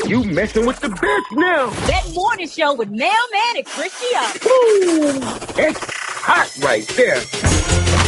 You messing with the best now. That morning show with Mailman and Christian. Woo! It's hot right there.